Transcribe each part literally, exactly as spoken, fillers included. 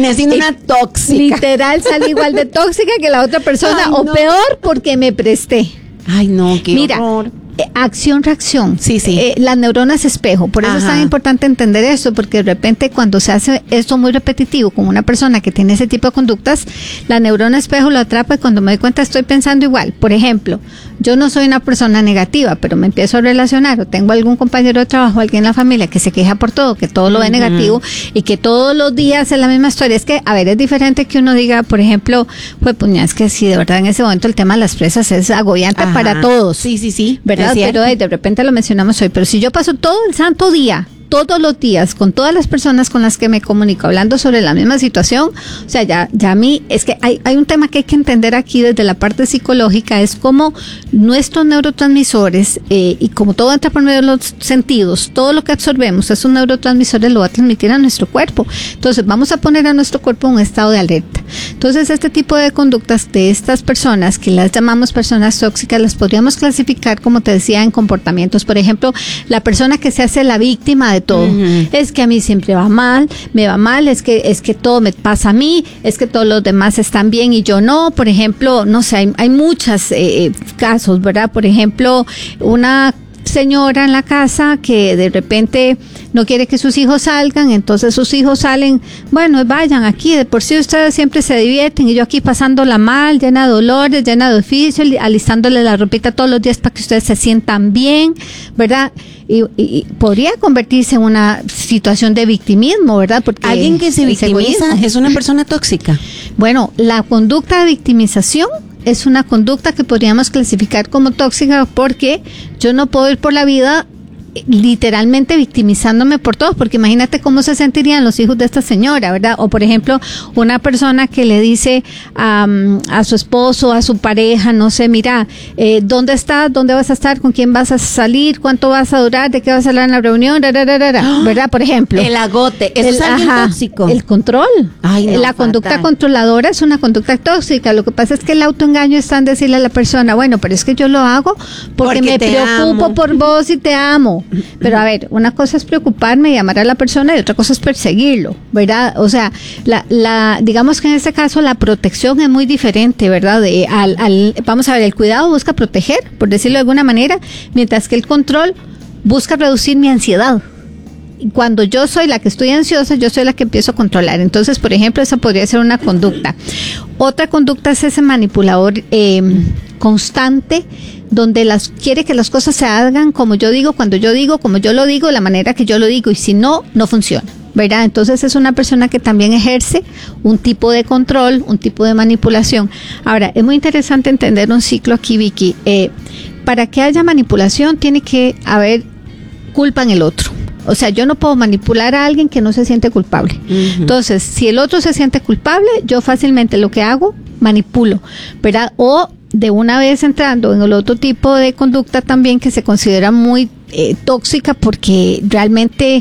terminé siendo una tóxica. Literal, salí igual de tóxica que la otra persona, Ay, o no. peor, porque me presté. Ay, no, qué Mira, horror. Acción, reacción. Sí, sí. Eh, las neuronas espejo. Por eso Ajá. es tan importante entender esto, porque de repente cuando se hace esto muy repetitivo con una persona que tiene ese tipo de conductas, la neurona espejo lo atrapa y cuando me doy cuenta estoy pensando igual. Por ejemplo, yo no soy una persona negativa, pero me empiezo a relacionar o tengo algún compañero de trabajo, alguien en la familia que se queja por todo, que todo lo ve uh-huh. negativo y que todos los días es la misma historia. Es que, a ver, es diferente que uno diga, por ejemplo, pues puña, es que sí, de verdad en ese momento el tema de las presas es agobiante Ajá. para todos. Sí, sí, sí. ¿Verdad? Pero de, de repente lo mencionamos hoy. Pero si yo paso todo el santo día, todos los días, con todas las personas con las que me comunico, hablando sobre la misma situación, o sea, ya, ya a mí, es que hay, hay un tema que hay que entender aquí desde la parte psicológica, es cómo nuestros neurotransmisores, eh, y como todo entra por medio de los sentidos, todo lo que absorbemos, esos neurotransmisores lo va a transmitir a nuestro cuerpo. Entonces, vamos a poner a nuestro cuerpo en un estado de alerta. Entonces, este tipo de conductas de estas personas, que las llamamos personas tóxicas, las podríamos clasificar, como te decía, en comportamientos. Por ejemplo, la persona que se hace la víctima de todo. Uh-huh. Es que a mí siempre va mal, me va mal, es que es que todo me pasa a mí, es que todos los demás están bien y yo no. Por ejemplo, no sé, hay, hay muchos eh, casos, ¿verdad? Por ejemplo, una señora en la casa que de repente no quiere que sus hijos salgan, entonces sus hijos salen, bueno, vayan aquí, de por sí ustedes siempre se divierten y yo aquí pasándola mal, llena de dolores, llena de oficios, alistándole la ropita todos los días para que ustedes se sientan bien, ¿verdad? Y, y, y podría convertirse en una situación de victimismo, ¿verdad? Porque alguien que se victimiza es una persona tóxica. Bueno, la conducta de victimización es una conducta que podríamos clasificar como tóxica porque yo no puedo ir por la vida literalmente victimizándome por todos, porque imagínate cómo se sentirían los hijos de esta señora, ¿verdad? O por ejemplo, una persona que le dice um, a su esposo, a su pareja, no sé, mira, eh, ¿dónde estás? ¿Dónde vas a estar? ¿Con quién vas a salir? ¿Cuánto vas a durar? ¿De qué vas a hablar en la reunión? ¿Verdad? Por ejemplo. El agote, eso el, es alguien ajá, tóxico. El control. Ay, no, la fatal. Conducta controladora es una conducta tóxica. Lo que pasa es que el autoengaño está en decirle a la persona, bueno, pero es que yo lo hago porque, porque me preocupo amo. por vos y te amo. Pero a ver, una cosa es preocuparme y amar a la persona y otra cosa es perseguirlo, ¿verdad? O sea, la, la, digamos que en este caso la protección es muy diferente, ¿verdad? De, al, al, vamos a ver, el cuidado busca proteger, por decirlo de alguna manera, mientras que el control busca reducir mi ansiedad. Cuando yo soy la que estoy ansiosa, yo soy la que empiezo a controlar. Entonces, por ejemplo, esa podría ser una conducta. Otra conducta es ese manipulador eh, constante, donde las quiere que las cosas se hagan como yo digo, cuando yo digo, como yo lo digo, la manera que yo lo digo, y si no, no funciona, ¿verdad? Entonces es una persona que también ejerce un tipo de control, un tipo de manipulación. Ahora, es muy interesante entender un ciclo aquí, Vicky. Eh, para que haya manipulación tiene que haber culpa en el otro. O sea, yo no puedo manipular a alguien que no se siente culpable. Uh-huh. Entonces, si el otro se siente culpable, yo fácilmente lo que hago, manipulo, ¿verdad? O de una vez entrando en el otro tipo de conducta también que se considera muy eh, tóxica porque realmente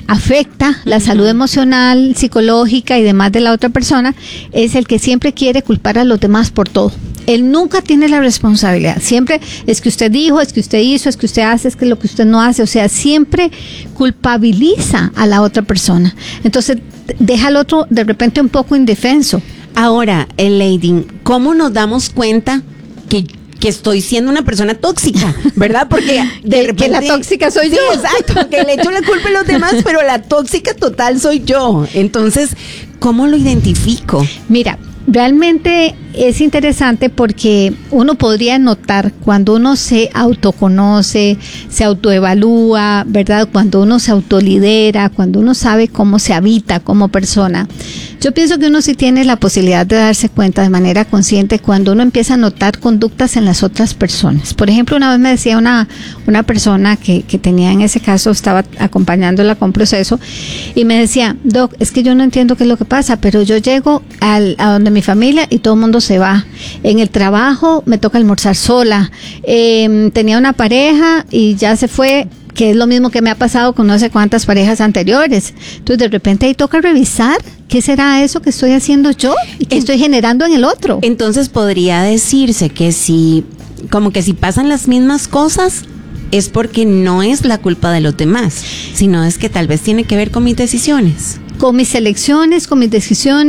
afecta la salud emocional, psicológica y demás de la otra persona, es el que siempre quiere culpar a los demás por todo. Él nunca tiene la responsabilidad. Siempre es que usted dijo, es que usted hizo, es que usted hace, es que lo que usted no hace. O sea, siempre culpabiliza a la otra persona. Entonces, deja al otro de repente un poco indefenso. Ahora, el Lady, ¿cómo nos damos cuenta que que estoy siendo una persona tóxica, ¿verdad? Porque de repente que la tóxica soy yo. Sí, exacto, que le echo la culpa a los demás, pero la tóxica total soy yo. Entonces, ¿cómo lo identifico? Mira, realmente es interesante porque uno podría notar cuando uno se autoconoce, se autoevalúa, ¿verdad? Cuando uno se autolidera, cuando uno sabe cómo se habita como persona. Yo pienso que uno sí tiene la posibilidad de darse cuenta de manera consciente cuando uno empieza a notar conductas en las otras personas. Por ejemplo, una vez me decía una, una persona que, que tenía en ese caso, estaba acompañándola con proceso, y me decía, Doc, es que yo no entiendo qué es lo que pasa, pero yo llego al, a donde mi familia y todo el mundo se va. En el trabajo me toca almorzar sola. Eh, tenía una pareja y ya se fue, que es lo mismo que me ha pasado con no sé cuántas parejas anteriores. Entonces, de repente ahí toca revisar qué será eso que estoy haciendo yo y que estoy generando en el otro. Entonces, podría decirse que si, como que si pasan las mismas cosas, es porque no es la culpa de los demás, sino es que tal vez tiene que ver con mis decisiones. Con mis elecciones, con mis decisiones.